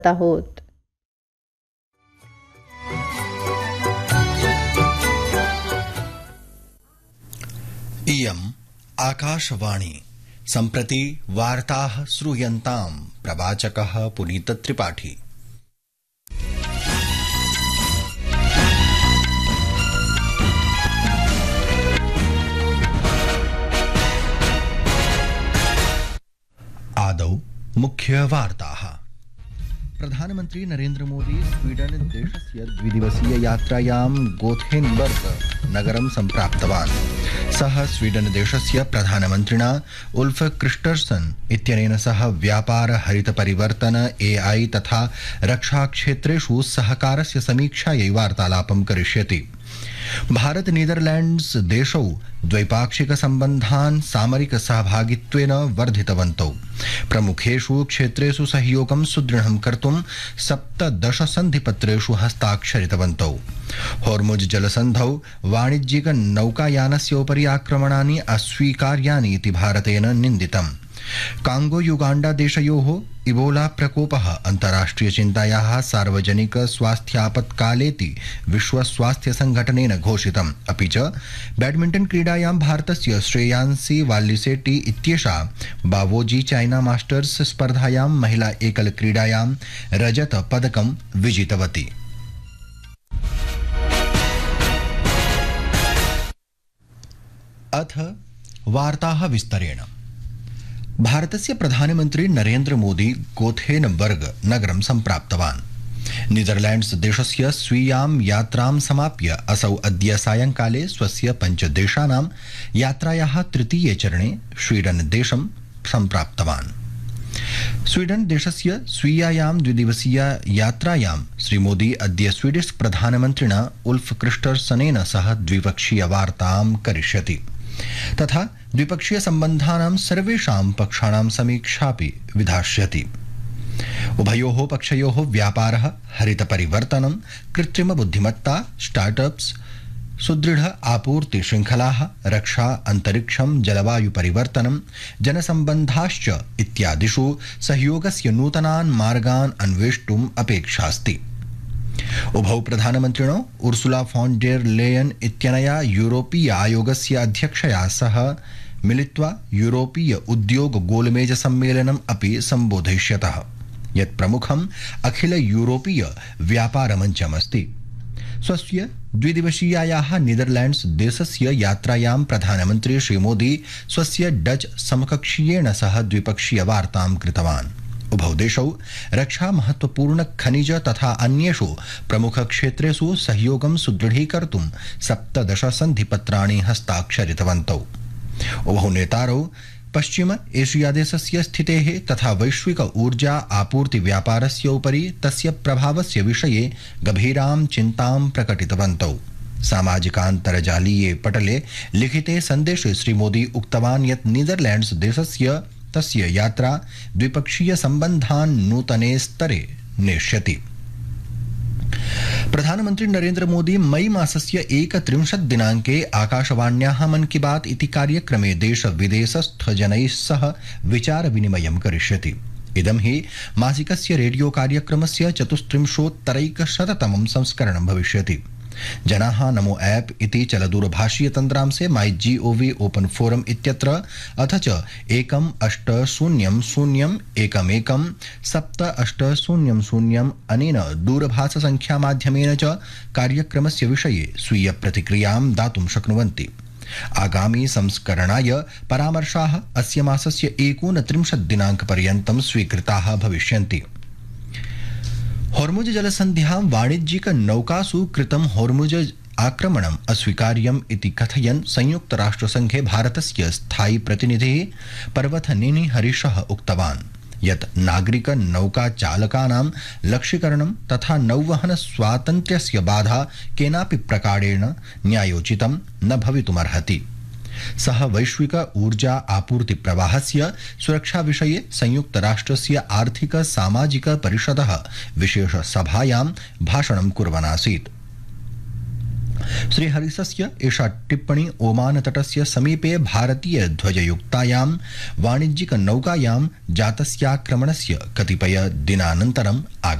आहोत। इयम् आकाशवाणी। सम्प्रति वार्ताः श्रूयन्ताम्। प्रवाचकः पुनीत त्रिपाठी। आदौ मुख्य वार्ताः। प्रधानमन्त्री नरेन्द्र मोदी स्वीडन देशस्य द्विदिवसीय यात्रायां गोथेनबर्ग नगरं सम्प्राप्तवान्। सः स्वीडन देशस्य प्रधानमन्त्रिणा उल्फ क्रिस्टर्सन इत्यनेन सह व्यापार, हरित परिवर्तन, AI तथा रक्षा क्षेत्रेषु सहकारस्य समीक्षायै वार्तालापं करिष्यति। भारत नीदरलैंड्स देशौ द्वैपाक्षिक सम्बन्धान् सामरिक सहभागित्वेन वर्धितवन्तौ। प्रमुखेषु क्षेत्रेषु सहयोगं सुदृढं कर्तुं 17 सन्धिपत्रेषु हस्ताक्षरितवन्तौ। होर्मुज जलसन्धौ वाणिज्यिक नौकायानस्य उपरि आक्रमणानि अस्वीकार्यानि इति भारतेन निन्दितम्। कांगो युगांडा देशयोः इबोला प्रकोपः अन्ताराष्ट्रिय चिन्तायाः सार्वजनिक स्वास्थ्यापत्कालेति विश्व स्वास्थ्य संघटनेन घोषितम्। अपि च बैडमिंटन क्रीडायां भारतस्य श्रेयांसी वाल्लिसेट्टी इत्येषा बावोजी चाइना मास्टर्स स्पर्धायां महिला एकल क्रीडायां रजत पदकं विजितवती। अथ वार्ताः विस्तरेण। भारतस्य प्रधानमन्त्री नरेन्द्र मोदी गोथेनबर्ग नगरं सम्प्राप्तवान्। नीदरलैंड्स देशस्य स्वीयां यात्रां समाप्य असौ अद्य सायंकाले स्वस्य 5 देशानां यात्रायाः तृतीये चरणे स्वीडन देशं सम्प्राप्तवान्। स्वीडन देशस्य स्वीयायां द्विदिवसीय यात्रायां श्रीमोदी अद्य स्वीडिश प्रधानमन्त्रिणा उल्फ क्रिस्टर्सनेन सह द्विपक्षीय वार्तां करिष्यति तथा द्विपक्षीय सम्बन्धानां सर्वेषां पक्षाणां समीक्षापि विधास्यति। उभयोः पक्षयोः व्यापारः, हरित परिवर्तनं, कृत्रिम बुद्धिमत्ता, स्टार्टअप्स, सुदृढ़ आपूर्ति श्रृंखलाः, रक्षा, अंतरिक्षं, जलवायु परिवर्तनं, जनसम्बन्धाश्च इत्यादिषु सहयोगस्य नूतनान् मार्गान् अन्वेष्टुम् अपेक्षास्ति। उभौ प्रधानमन्त्रिणो उर्सुला फॉन डेर लेयन इत्यनया यूरोपीय आयोगस्य अध्यक्षया सह मिलित्वा यूरोपीय उद्योग गोलमेज सम्मेलनम् अपि सम्बोधयिष्यतः, यत् प्रमुखम् अखिल यूरोपीय व्यापार मञ्चमस्ति। स्वस्य द्विदिवसीयायाः नीदरलैंड्स देशस्य यात्रायां प्रधानमन्त्री श्रीमोदी स्वस्य डच समकक्षीयेण सह द्विपक्षीय वार्तां कृतवान्। उभौ देशौ रक्षा, महत्वपूर्ण खनिज तथा अन्येषु प्रमुख क्षेत्रेषु सहयोगं सुदृढीकर्तुं 17 सन्धिपत्राणि हस्ताक्षरितवन्तौ। उभौ नेतारौ पश्चिम एशिया देशस्य स्थितेः तथा वैश्विक ऊर्जा आपूर्ति व्यापारस्य उपरि तस्य प्रभावस्य विषये गभीरां चिन्तां प्रकटितवन्तौ। सामाजिकान्तर्जालीये पटले लिखिते सन्देशे श्रीमोदी उक्तवान् यत् नीदरलैंड्स देशस्य तस्य यात्रा द्विपक्षीय सम्बन्धान् नूतने स्तरे नेष्यति। प्रधानमन्त्री नरेन्द्र मोदी मई मासस्य 31 दिनाङ्के आकाशवाण्याः मन की बात इति कार्यक्रमे देश विदेशस्थ जनैः सह विचार विनिमयं करिष्यति। इदं हि मासिकस्य रेडियो कार्यक्रमस्य 34,100तमं संस्करणं भविष्यति। जनाः नमो ऐप इति चलदूरभाषीय तन्त्रांशे माई GOV ओपन फोरम इत्यत्र अथ च 1-800-11-78000 अनेन दूरभाष संख्या माध्यमेन च कार्यक्रमस्य विषये स्वीय प्रतिक्रियां दातुं शक्नुवन्ति। आगामी संस्करणाय परामर्शाः अस्य मासस्य 29 दिनाङ्कपर्यन्तं स्वीकृताः भविष्यन्ति। होर्मुज जलसन्ध्यां वाणिज्यिक नौकासु कृतं होर्मुज आक्रमणम् अस्वीकार्यम् इति कथयन् संयुक्त राष्ट्रसंघे भारतस्य स्थायी प्रतिनिधिः पर्वतनेनी हरीशः उक्तवान् यत् नागरिक नौका चालकानां लक्ष्यीकरणं तथा नौवहन स्वातन्त्र्यस्य बाधा केनापि प्रकारेण न्यायोचितं न भवितुमर्हति। सः वैश्विक ऊर्जा आपूर्ति प्रवाहस्य सुरक्षा विषये संयुक्त राष्ट्रस्य आर्थिक सामाजिक परिषदः विशेष सभायां भाषणं कुर्वन् आसीत्। श्रीहरिसस्य एषा टिप्पणी ओमान तटस्य समीपे भारतीय ध्वजयुक्तायां वाणिज्यिक नौकायां जातस्याक्रमणस्य कतिपय दिनानन्तरम् आगता।